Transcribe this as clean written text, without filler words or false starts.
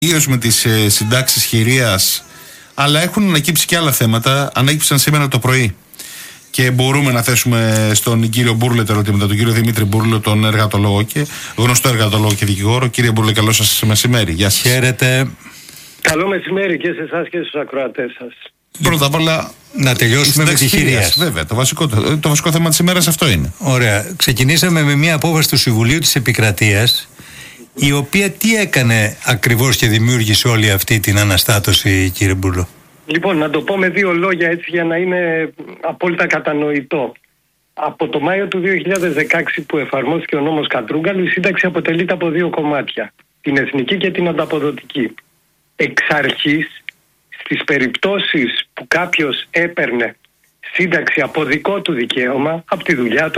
Ιδίως με τις συντάξεις χειρίας, αλλά έχουν ανακύψει και άλλα θέματα. Ανέκυψαν σήμερα το πρωί και μπορούμε να θέσουμε στον κύριο Μπούρλε τα ερωτήματα, τον κύριο Δημήτρη Μπούρλε, τον εργατολόγο και γνωστό εργατολόγο και δικηγόρο. Κύριε Μπούρλε, καλό σας μεσημέρι. Γεια σας. Χαίρετε. Καλό μεσημέρι και σε εσάς και στους ακροατές σας. Πρώτα απ' όλα, να τελειώσουμε με τη χειρίας. Βέβαια, το βασικό θέμα της ημέρας αυτό είναι. Ωραία. Ξεκινήσαμε με μια απόφαση του Συμβουλίου της Επικρατείας, η οποία τι έκανε ακριβώς και δημιούργησε όλη αυτή την αναστάτωση, κύριε Μπουρλό? Λοιπόν, να το πω με δύο λόγια έτσι για να είναι απόλυτα κατανοητό. Από το Μάιο του 2016 που εφαρμόστηκε ο νόμος Κατρούγκαλου, η σύνταξη αποτελείται από δύο κομμάτια. Την εθνική και την ανταποδοτική. Εξ αρχής, στις περιπτώσεις που κάποιος έπαιρνε σύνταξη από δικό του δικαίωμα, από τη δουλειά του,